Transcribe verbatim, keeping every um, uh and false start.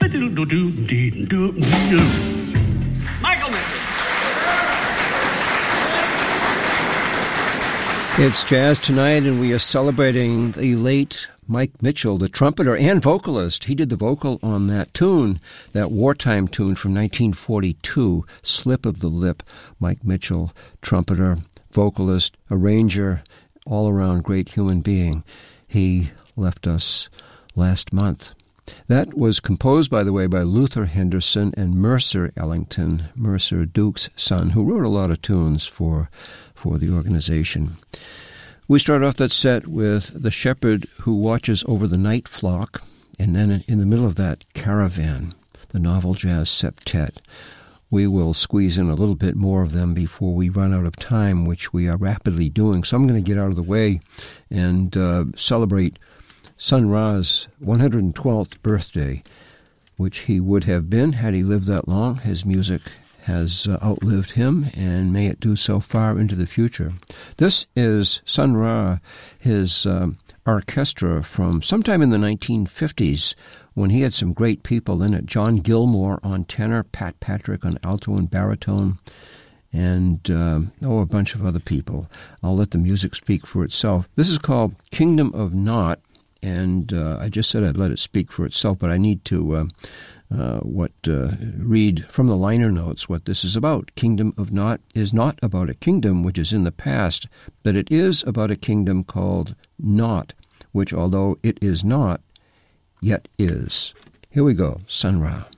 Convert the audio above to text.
Michael Mitchell. It's Jazz Tonight, and we are celebrating the late Mike Mitchell, the trumpeter and vocalist. He did the vocal on that tune, that wartime tune from nineteen forty-two, Slip of the Lip. Mike Mitchell, trumpeter, vocalist, arranger, all-around great human being. He left us last month. That was composed, by the way, by Luther Henderson and Mercer Ellington, Mercer Duke's son, who wrote a lot of tunes for, for the organization. We start off that set with The Shepherd Who Watches Over the Night Flock, and then in the middle of that, Caravan, the Novel Jazz Septet. We will squeeze in a little bit more of them before we run out of time, which we are rapidly doing. So I'm going to get out of the way and uh, celebrate Sun Ra's one hundred twelfth birthday, which he would have been had he lived that long. His music has uh, outlived him, and may it do so far into the future. This is Sun Ra, his um, orchestra from sometime in the nineteen fifties, when he had some great people in it. John Gilmore on tenor, Pat Patrick on alto and baritone, and uh, oh, a bunch of other people. I'll let the music speak for itself. This is called Kingdom of Naught, and uh, I just said I'd let it speak for itself, but I need to uh, uh, what uh, read from the liner notes what this is about. Kingdom of Naught is not about a kingdom which is in the past, but it is about a kingdom called Naught, which, although it is not, yet is. Here we go, Sun Ra.